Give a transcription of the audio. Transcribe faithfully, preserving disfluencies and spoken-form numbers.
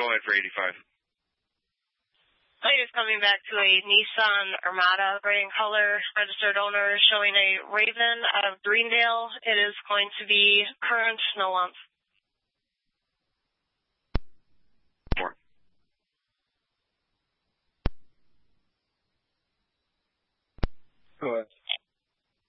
Go ahead for eighty-five. Hi, just coming back to a Nissan Armada, gray in color, registered owner, showing a Raven out of Greendale. It is going to be current, no lumps. Four. Go ahead.